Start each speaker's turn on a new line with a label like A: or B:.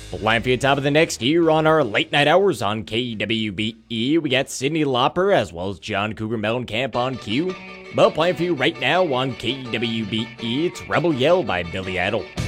A: Playing for you top of the next year on our late night hours on KWBE. We got Cyndi Lauper as well as John Cougar Mellencamp on Q. But playing for you right now on KWBE, it's Rebel Yell by Billy Idol.